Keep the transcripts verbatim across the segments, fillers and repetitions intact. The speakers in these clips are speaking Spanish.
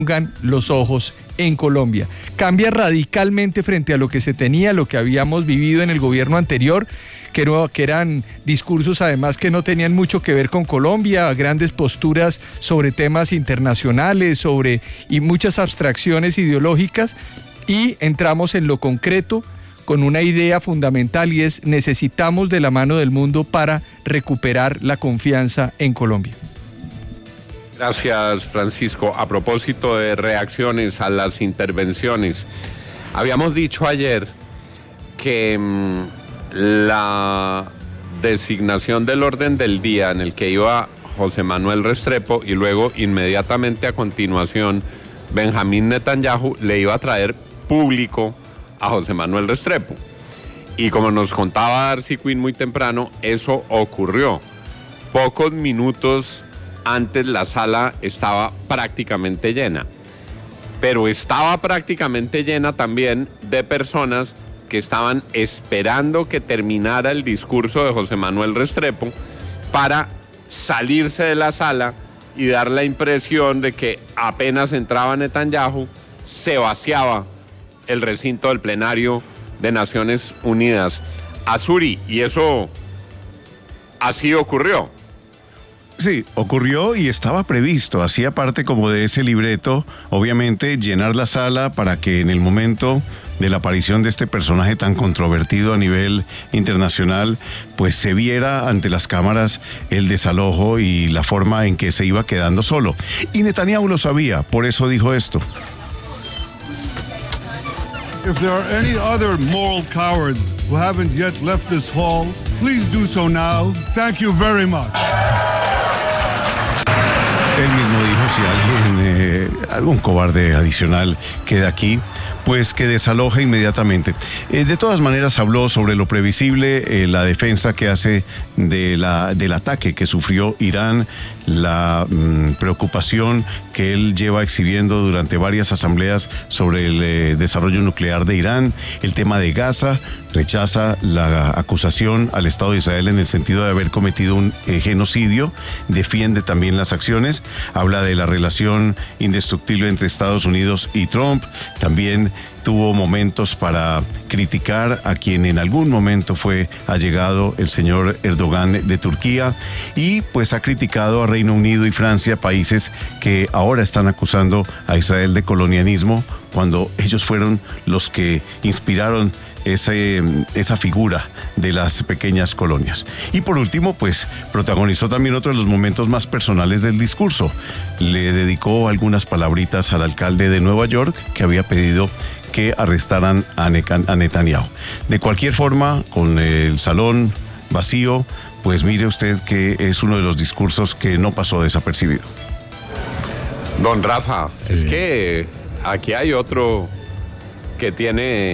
pongan los ojos en Colombia. Cambia radicalmente frente a lo que se tenía, lo que habíamos vivido en el gobierno anterior, que, no, que eran discursos además que no tenían mucho que ver con Colombia, grandes posturas sobre temas internacionales, sobre y muchas abstracciones ideológicas, y entramos en lo concreto con una idea fundamental, y es: necesitamos de la mano del mundo para recuperar la confianza en Colombia. Gracias, Francisco. A propósito de reacciones a las intervenciones, habíamos dicho ayer que mmm, la designación del orden del día en el que iba José Manuel Restrepo y luego inmediatamente a continuación Benjamín Netanyahu le iba a traer público a José Manuel Restrepo. Y como nos contaba Darcy Quinn muy temprano, eso ocurrió. Pocos minutos antes la sala estaba prácticamente llena, pero estaba prácticamente llena también de personas que estaban esperando que terminara el discurso de José Manuel Restrepo para salirse de la sala y dar la impresión de que apenas entraba Netanyahu, se vaciaba el recinto del plenario de Naciones Unidas. Azuri, y eso así ocurrió. Sí, ocurrió y estaba previsto, hacía parte como de ese libreto, obviamente llenar la sala para que en el momento de la aparición de este personaje tan controvertido a nivel internacional, pues se viera ante las cámaras el desalojo y la forma en que se iba quedando solo. Y Netanyahu lo sabía, por eso dijo esto. If there are any other moral cowards who haven't yet left this hall, please do so now. Thank you very much. Él mismo dijo: si alguien, eh, algún cobarde adicional queda aquí, pues que desaloje inmediatamente. Eh, de todas maneras habló sobre lo previsible, eh, la defensa que hace de la, del ataque que sufrió Irán, la mmm, preocupación que él lleva exhibiendo durante varias asambleas sobre el eh, desarrollo nuclear de Irán, el tema de Gaza, rechaza la acusación al Estado de Israel en el sentido de haber cometido un eh, genocidio, defiende también las acciones, habla de la relación indestructible entre Estados Unidos y Trump, también tuvo momentos para criticar a quien en algún momento fue allegado el señor Erdogan de Turquía, y pues ha criticado a Reino Unido y Francia, países que ahora están acusando a Israel de colonialismo, cuando ellos fueron los que inspiraron ese, esa figura de las pequeñas colonias. Y por último, pues protagonizó también otro de los momentos más personales del discurso. Le dedicó algunas palabritas al alcalde de Nueva York, que había pedido que arrestaran a Netanyahu. De cualquier forma, con el salón vacío, pues mire usted que es uno de los discursos que no pasó desapercibido. Don Rafa, sí. Es que aquí hay otro que tiene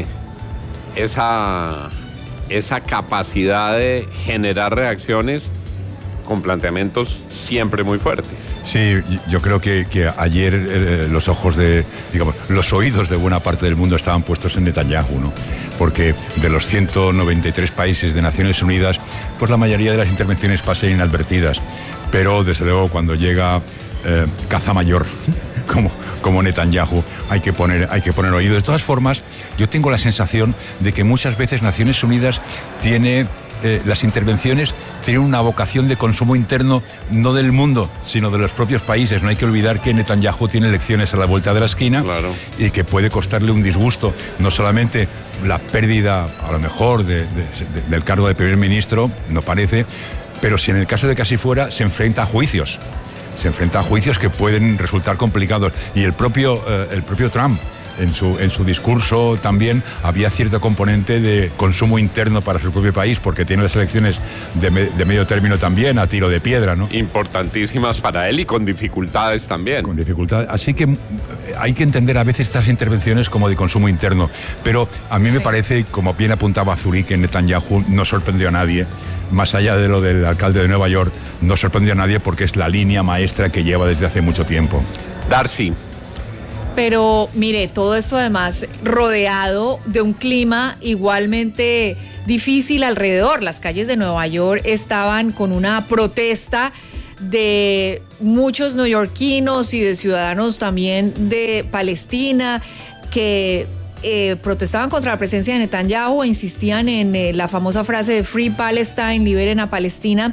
esa, esa capacidad de generar reacciones con planteamientos siempre muy fuertes. Sí, yo creo que, que ayer eh, los ojos de, digamos, los oídos de buena parte del mundo estaban puestos en Netanyahu, ¿no? Porque de los ciento noventa y tres países de Naciones Unidas, pues la mayoría de las intervenciones pasan inadvertidas. Pero desde luego cuando llega eh, caza mayor, como, como Netanyahu, hay que poner, hay que poner oído. De todas formas, yo tengo la sensación de que muchas veces Naciones Unidas tiene eh, las intervenciones tienen una vocación de consumo interno, no del mundo, sino de los propios países. No hay que olvidar que Netanyahu tiene elecciones a la vuelta de la esquina, claro, y que puede costarle un disgusto, no solamente la pérdida, a lo mejor, de, de, de, del cargo de primer ministro, no parece, pero si en el caso de que así fuera, se enfrenta a juicios. Se enfrenta a juicios que pueden resultar complicados. Y el propio, eh, el propio Trump, en su, en su discurso también había cierto componente de consumo interno para su propio país, porque tiene las elecciones de, me, de medio término también a tiro de piedra, ¿no? Importantísimas para él y con dificultades también. Con dificultades. Así que hay que entender a veces estas intervenciones como de consumo interno. Pero a mí sí me parece, como bien apuntaba Azuri, que Netanyahu no sorprendió a nadie. Más allá de lo del alcalde de Nueva York, no sorprendió a nadie porque es la línea maestra que lleva desde hace mucho tiempo. Darcy. Pero mire, todo esto además rodeado de un clima igualmente difícil alrededor. Las calles de Nueva York estaban con una protesta de muchos neoyorquinos y de ciudadanos también de Palestina que eh, protestaban contra la presencia de Netanyahu e insistían en eh, la famosa frase de Free Palestine, liberen a Palestina,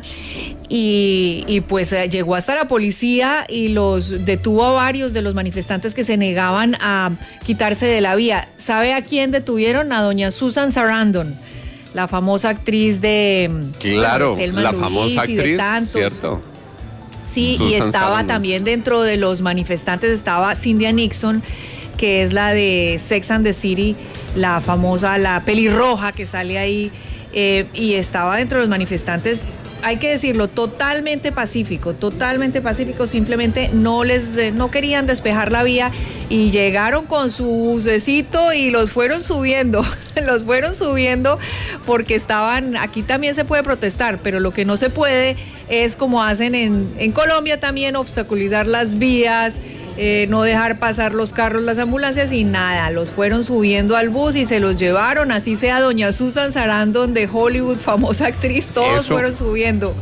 y, y pues eh, llegó hasta la policía y los detuvo a varios de los manifestantes que se negaban a quitarse de la vía. ¿Sabe a quién detuvieron? A doña Susan Sarandon, la famosa actriz de... Claro, de la famosa actriz, y de tantos. ¿cierto? Sí, Susan y estaba Sarandon. también dentro de los manifestantes, estaba Cynthia Nixon, que es la de Sex and the City, la famosa, la pelirroja que sale ahí, eh, y estaba dentro de los manifestantes, hay que decirlo, totalmente pacífico, totalmente pacífico, simplemente no les, no querían despejar la vía y llegaron con su bucecito y los fueron subiendo, los fueron subiendo porque estaban, aquí también se puede protestar, pero lo que no se puede es como hacen en, en Colombia también, obstaculizar las vías, Eh, no dejar pasar los carros, las ambulancias y nada, los fueron subiendo al bus y se los llevaron, así sea doña Susan Sarandon de Hollywood, famosa actriz, todos Eso. fueron subiendo.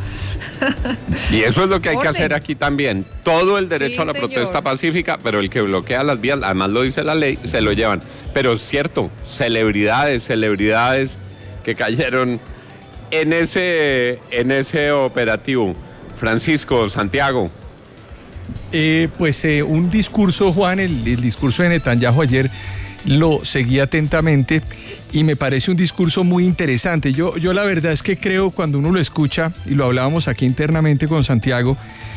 Y eso es lo que hay que Orden. hacer aquí también. Todo el derecho Sí, a la señor. protesta pacífica, pero el que bloquea las vías, además lo dice la ley, se lo llevan. Pero es cierto, celebridades, celebridades que cayeron en ese, en ese operativo. Francisco, Santiago. Eh, pues eh, un discurso, Juan, el, el discurso de Netanyahu ayer lo seguí atentamente y me parece un discurso muy interesante. Yo, yo la verdad es que creo cuando uno lo escucha, y lo hablábamos aquí internamente con Santiago,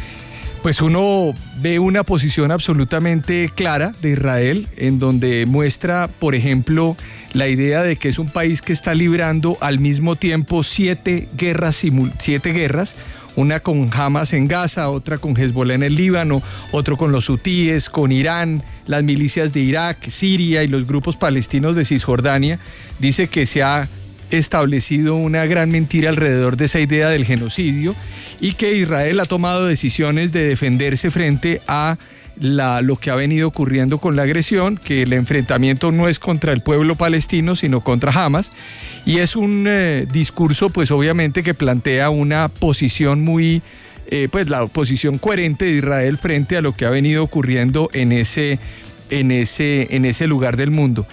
pues uno ve una posición absolutamente clara de Israel, en donde muestra, por ejemplo, la idea de que es un país que está librando al mismo tiempo siete guerras, simul- siete guerras, una con Hamas en Gaza, otra con Hezbollah en el Líbano, otro con los hutíes, con Irán, las milicias de Irak, Siria y los grupos palestinos de Cisjordania. Dice que se ha establecido una gran mentira alrededor de esa idea del genocidio y que Israel ha tomado decisiones de defenderse frente a la, lo que ha venido ocurriendo con la agresión, que el enfrentamiento no es contra el pueblo palestino, sino contra Hamas, y es un eh, discurso, pues obviamente, que plantea una posición muy, eh, pues la posición coherente de Israel frente a lo que ha venido ocurriendo en ese, en ese, en ese lugar del mundo.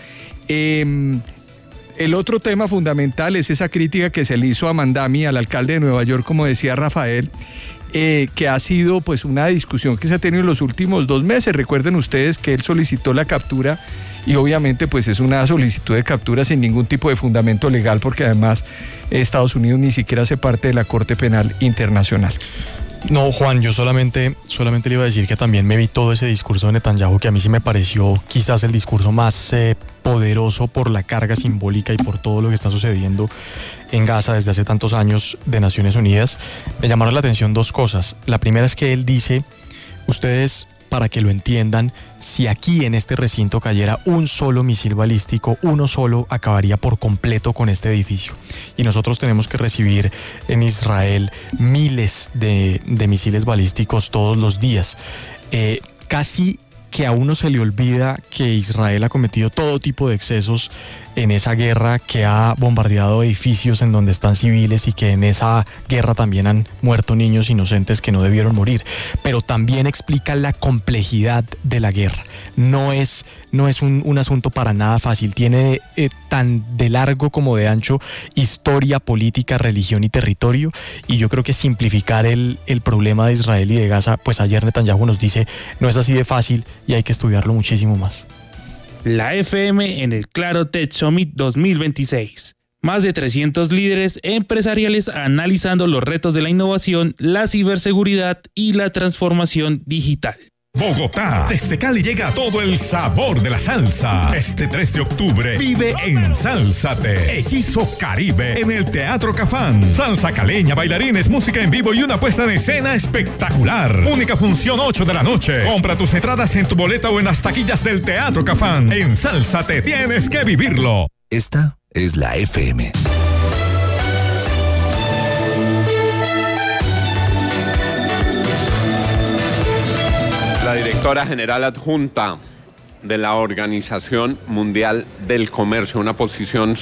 Eh, El otro tema fundamental es esa crítica que se le hizo a Mandami, al alcalde de Nueva York, como decía Rafael, eh, que ha sido pues una discusión que se ha tenido en los últimos dos meses. Recuerden ustedes que él solicitó la captura y obviamente pues es una solicitud de captura sin ningún tipo de fundamento legal, porque además Estados Unidos ni siquiera hace parte de la Corte Penal Internacional. No, Juan, yo solamente, solamente le iba a decir que también me vi todo ese discurso de Netanyahu, que a mí sí me pareció quizás el discurso más eh, poderoso por la carga simbólica y por todo lo que está sucediendo en Gaza desde hace tantos años de Naciones Unidas. Me llamaron la atención dos cosas. La primera es que él dice, ustedes, para que lo entiendan, si aquí en este recinto cayera un solo misil balístico, uno solo acabaría por completo con este edificio. Y nosotros tenemos que recibir en Israel miles de, de misiles balísticos todos los días. Eh, casi que a uno se le olvida que Israel ha cometido todo tipo de excesos en esa guerra, que ha bombardeado edificios en donde están civiles y que en esa guerra también han muerto niños inocentes que no debieron morir. Pero también explica la complejidad de la guerra. No es, no es un, un asunto para nada fácil. Tiene eh, tan de largo como de ancho historia, política, religión y territorio. Y yo creo que simplificar el, el problema de Israel y de Gaza, pues ayer Netanyahu nos dice, no es así de fácil y hay que estudiarlo muchísimo más. La F M en el Claro Tech Summit dos mil veintiséis. Más de trescientos líderes empresariales analizando los retos de la innovación, la ciberseguridad y la transformación digital. Bogotá, desde Cali llega todo el sabor de la salsa. Este tres de octubre vive en Sálzate, Hechizo Caribe en el Teatro Cafán. Salsa caleña, bailarines, música en vivo y una puesta en escena espectacular. Única función ocho de la noche. Compra tus entradas en tu boleta o en las taquillas del Teatro Cafán. En Sálzate tienes que vivirlo. Esta es la F M. La directora general adjunta de la Organización Mundial del Comercio, una posición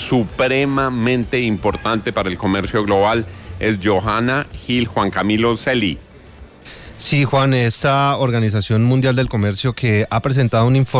supremamente importante para el comercio global, es Johanna Gil Juan Camilo Celi. Sí, Juan, esta Organización Mundial del Comercio que ha presentado un informe